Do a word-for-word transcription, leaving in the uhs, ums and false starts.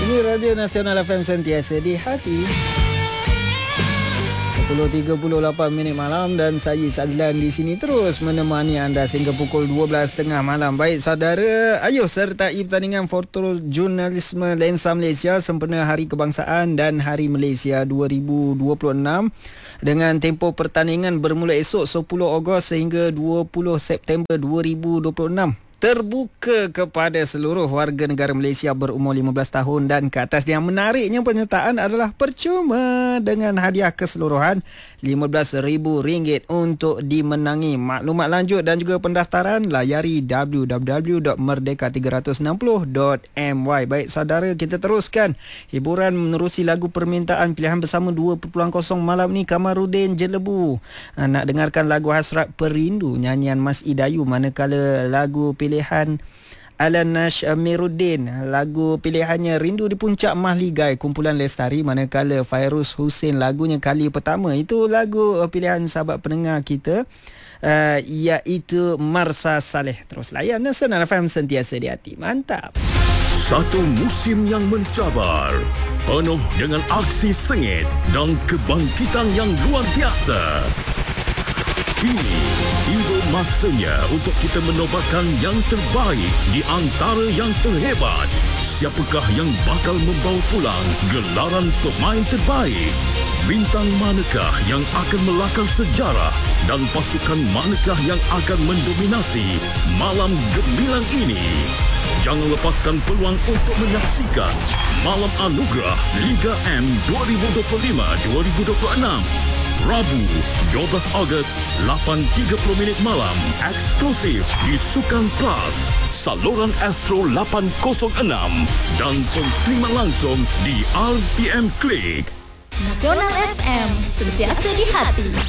Ini Radio Nasional F M sentiasa di hati. sepuluh tiga puluh lapan minit malam dan saya Sadlan di sini terus menemani anda sehingga pukul dua belas tiga puluh malam. Baik saudara, ayo sertai pertandingan fotojurnalisme Lensa Malaysia sempena Hari Kebangsaan dan Hari Malaysia dua ribu dua puluh enam dengan tempoh pertandingan bermula esok sepuluh Ogos sehingga dua puluh September dua ribu dua puluh enam. Terbuka kepada seluruh warga negara Malaysia berumur lima belas tahun dan ke atas. Yang menariknya penyertaan adalah percuma dengan hadiah keseluruhan lima belas ribu ringgit untuk dimenangi. Maklumat lanjut dan juga pendaftaran layari w w w dot merdeka tiga enam nol dot m y. Baik saudara, kita teruskan hiburan menerusi lagu permintaan pilihan bersama dua titik kosong malam ni. Kamarudin Jelebu nak dengarkan lagu Hasrat Perindu nyanyian Mas Idayu, manakala lagu pilihan Alan Nash Amiruddin, lagu pilihannya Rindu di Puncak Mahligai kumpulan Lestari, manakala Fairuz Hussein lagunya Kali Pertama. Itu lagu pilihan sahabat pendengar kita, uh, iaitu Marsa Saleh. Terus layan Nasional F M sentiasa di hati. Mantap. Satu musim yang mencabar, penuh dengan aksi sengit dan kebangkitan yang luar biasa. Ini tiba masanya untuk kita menobatkan yang terbaik di antara yang terhebat. Siapakah yang bakal membawa pulang gelaran pemain terbaik? Bintang manakah yang akan melakal sejarah? Dan pasukan manakah yang akan mendominasi malam gemilang ini? Jangan lepaskan peluang untuk menyaksikan Malam Anugerah Liga M dua ribu dua puluh lima dua ribu dua puluh enam. Rabu, dua belas Ogos, lapan tiga puluh minit malam, eksklusif di Sukan Plus, saluran Astro lapan kosong enam dan penstreaman langsung di R T M Klik. Nasional F M, sentiasa di hati.